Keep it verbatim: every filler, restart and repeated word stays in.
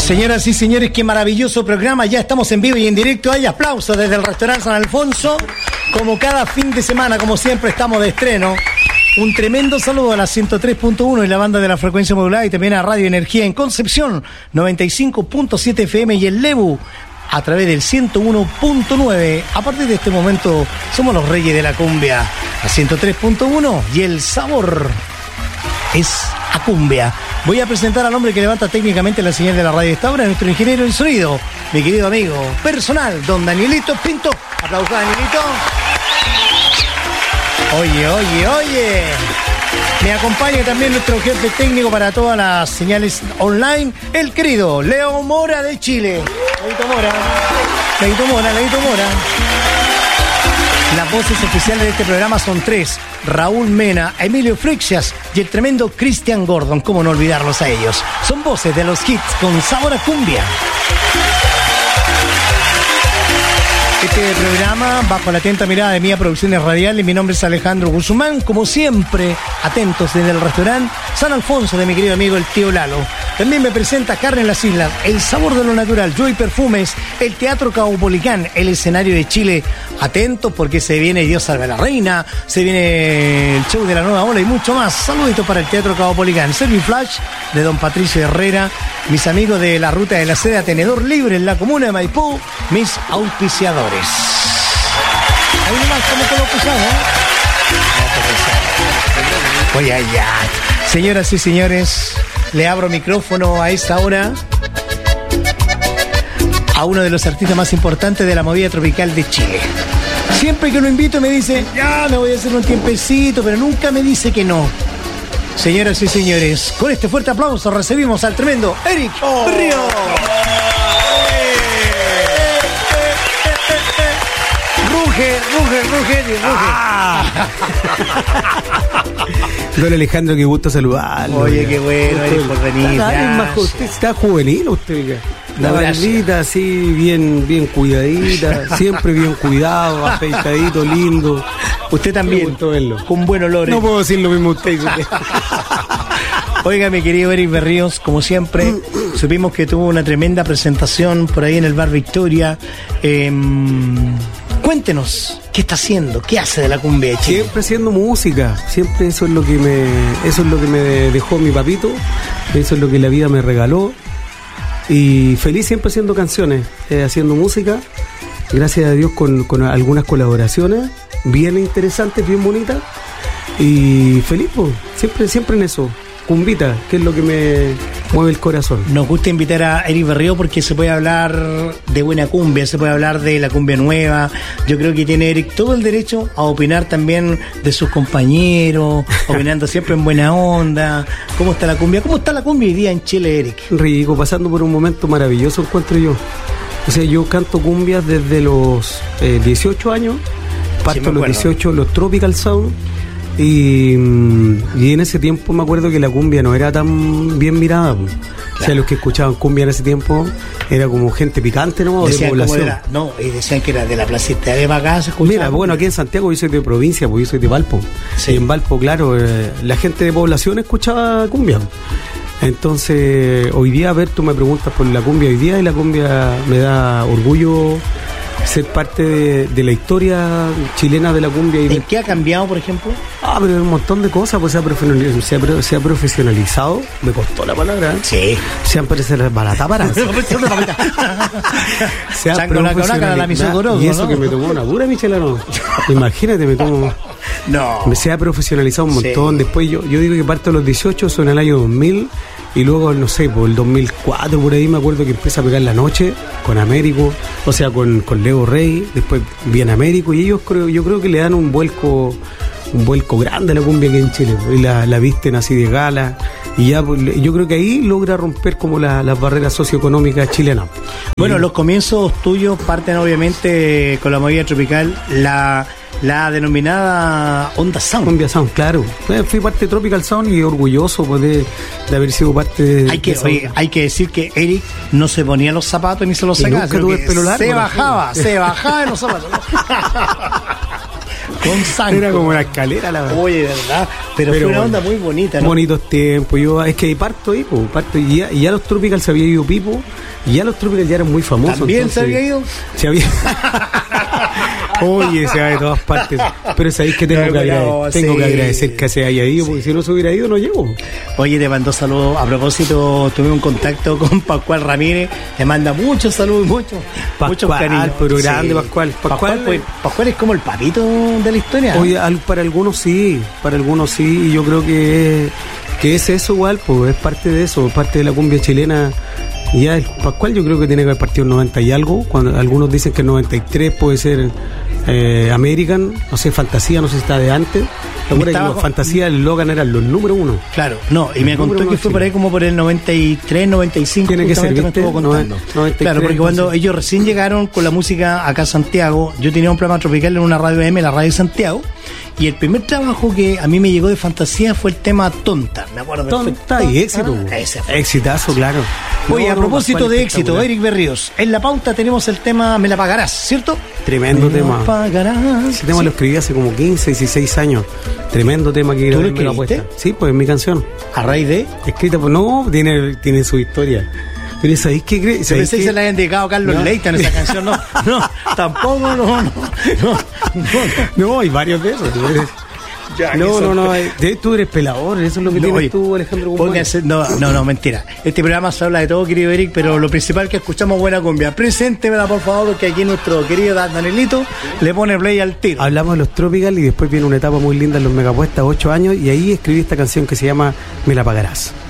Señoras y señores, qué maravilloso programa. Ya estamos en vivo y en directo. Hay aplausos desde el restaurante San Alfonso. Como cada fin de semana, como siempre, estamos de estreno. Un tremendo saludo a la ciento tres punto uno y la banda de la frecuencia modulada, y también a Radio Energía en Concepción, noventa y cinco punto siete F M, y el Lebu a través del ciento uno punto nueve. A partir de este momento somos los reyes de la cumbia, a ciento tres punto uno, y el sabor es a cumbia. Voy a presentar al hombre que levanta técnicamente la señal de la radio esta hora, nuestro ingeniero en sonido, mi querido amigo personal, don Danielito Pinto. Aplausos, Danielito. Oye, oye, oye. Me acompaña también nuestro jefe técnico para todas las señales online, el querido Leo Mora de Chile. Leito Mora. Leito Mora, Leito Mora. Las voces oficiales de este programa son tres: Raúl Mena, Emilio Frixias y el tremendo Cristian Gordon. ¿Cómo no olvidarlos a ellos? Son voces de los hits con sabor a cumbia. Este programa, bajo la atenta mirada de Mía Producciones Radiales, mi nombre es Alejandro Guzmán, como siempre, atentos desde el restaurante San Alfonso de mi querido amigo el tío Lalo. También me presenta Carne en las Islas, el sabor de lo natural, Joy Perfumes, el Teatro Caupolicán, el escenario de Chile. Atentos porque se viene Dios salve a la reina, se viene el show de la nueva ola y mucho más. Saluditos para el Teatro Caupolicán. Serviflash de don Patricio Herrera, mis amigos de la Ruta de la Seda, Tenedor Libre en la comuna de Maipú, mis auspiciadores. Ahí nomás, ¿cómo te lo pusamos? Voy allá. Señoras y señores, le abro micrófono a esta hora a uno de los artistas más importantes de la movida tropical de Chile. Siempre que lo invito me dice, ya me voy a hacer un tiempecito, pero nunca me dice que no. Señoras y señores, con este fuerte aplauso recibimos al tremendo Eric oh. Río. Ruge, ruge, ruge, ruge. Ah. Don Alejandro, qué gusto saludarlo. Oye, qué bueno, Eric, por venir. Está, usted está juvenil, usted. La barbita así, bien, bien cuidadita, siempre bien cuidado, afeitadito, lindo. Usted también, con buen olor. No puedo decir lo mismo usted. Oiga, mi querido Eric Berríos, como siempre, supimos que tuvo una tremenda presentación por ahí en el Bar Victoria. Eh, cuéntenos, ¿qué está haciendo? ¿Qué hace de la cumbia de Chile? Siempre haciendo música, siempre eso es lo que me, eso es lo que me dejó mi papito, eso es lo que la vida me regaló. Y feliz siempre haciendo canciones, eh, haciendo música, gracias a Dios con, con algunas colaboraciones bien interesantes, bien bonitas, y feliz, pues, siempre, siempre en eso, cumbita, que es lo que me mueve el corazón. Nos gusta invitar a Eric Berrío porque se puede hablar de buena cumbia, se puede hablar de la cumbia nueva. Yo creo que tiene Eric todo el derecho a opinar también de sus compañeros, opinando siempre en buena onda. ¿Cómo está la cumbia? ¿Cómo está la cumbia hoy día en Chile, Eric? Rico, pasando por un momento maravilloso, encuentro yo. O sea, yo canto cumbias desde los eh, dieciocho años, parto sí, los dieciocho, los Tropical Sound. Y, y en ese tiempo me acuerdo que la cumbia no era tan bien mirada. Claro. O sea, los que escuchaban cumbia en ese tiempo era como gente picante, ¿no? Decían de población. Era, no, y decían que era de la placita de Bacá. Mira, bueno, aquí en Santiago yo soy de provincia, porque yo soy de Valpo. Sí. Y en Valpo, claro, eh, la gente de población escuchaba cumbia. Entonces, hoy día, a ver, tú me preguntas por la cumbia hoy día, y la cumbia me da orgullo ser parte de, de la historia chilena de la cumbia. ¿En qué ha cambiado, por ejemplo? Ah, pero un montón de cosas, pues se ha profesionalizado, se ha, se ha profesionalizado, me costó la palabra. Sí. Se han parecido barata para. Se ha profesionalizado. Y eso, ¿no? Que me tomó una pura michelada. Imagínate, me tomo. No. Se ha profesionalizado un montón. Sí. Después yo, yo digo que parto de los dieciocho, son en el año dos mil. Y luego, no sé, por el dos mil cuatro, por ahí me acuerdo que empieza a pegar la noche con Américo, o sea, con, con Leo Rey, después viene Américo, y ellos creo, yo creo que le dan un vuelco, un vuelco grande a la cumbia aquí en Chile, y la, la visten así de gala, y ya yo creo que ahí logra romper como la, las barreras socioeconómicas chilenas. Bueno, y, los comienzos tuyos parten obviamente con la movida tropical, la... La denominada Onda Sound. Cumbia Sound, claro. Pues fui parte de Tropical Sound y orgulloso pues, de, de haber sido parte de... Hay que, de oye, hay que decir que Eric no se ponía los zapatos ni se los sacaba. Nunca tuve pelo largo. Se bajaba, se bajaba en los zapatos. Con Sanco. Era como una escalera, la verdad. Oye, ¿verdad? Pero, Pero fue una bueno, onda muy bonita, ¿no? Bonitos tiempos. Yo, es que parto ahí, pues, parto y ya, y ya los Tropical se había ido Pipo, y ya los Tropical ya eran muy famosos. ¿También entonces, se había ido? Se había... Oye, se va de todas partes. Pero sabéis que tengo, no, que, agrade- tengo sí. que agradecer que se haya ido, porque sí. si no se hubiera ido, no llego. Oye, te mandó saludos. A propósito, tuve un contacto con Pascual Ramírez. Te manda muchos saludos, muchos, muchos cariños. Pero grande, sí. Pascual. Pascual, Pascual, pues, Pascual es como el papito de la historia. Oye, al, para algunos sí, para algunos sí, y yo creo que, que es eso igual, pues es parte de eso, es parte de la cumbia chilena. Y ya el Pascual yo creo que tiene que haber partido en noventa y algo, cuando algunos dicen que en noventa y tres puede ser eh, American, no sé, Fantasía, no sé si está de antes. Estaba, que Fantasía, el Logan eran los número uno. Claro, no, y me contó que fue por ahí como por el noventa y tres, noventa y cinco. Tiene que ser, me estuvo contando. noventa y tres, claro, porque cuando entonces... ellos recién llegaron con la música acá a Santiago, yo tenía un programa tropical en una radio M, la radio de Santiago, y el primer trabajo que a mí me llegó de Fantasía fue el tema Tonta, me acuerdo. Tonta perfecto. Y éxito. Ah, ese fue. Exitazo, claro. Oye, no, a propósito de éxito, Eric Berríos, en la pauta tenemos el tema Me la pagarás, ¿cierto? Tremendo me tema. La pagarás. Ese tema sí. Lo escribí hace como quince, dieciséis años. Tremendo tema que ¿Tú lo escribiste? Sí, pues es mi canción. ¿A raíz de? Escrita por... No, tiene, tiene su historia. Pero ¿sabéis qué crees? Yo pensé que se la habían dedicado a Carlos no. Leighton esa canción. No, no, tampoco, no, no. No, no, no hay varios de esos. Ya, no, no, no, eh, tú eres pelador, eso es lo que no, tienes oye, tú, Alejandro. Póngase, no, no, no, mentira. Este programa se habla de todo, querido Eric, pero lo principal que escuchamos buena cumbia. Preséntemela, por favor, porque aquí nuestro querido Danielito le pone play al tiro. Hablamos de los Tropical y después viene una etapa muy linda en los Megapuestas, ocho años, y ahí escribí esta canción que se llama Me la pagarás.